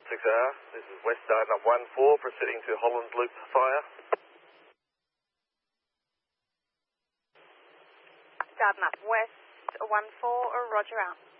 6R, this is West Dartmouth 14, proceeding to Holland Loop Fire. Dartmouth West 14, roger out.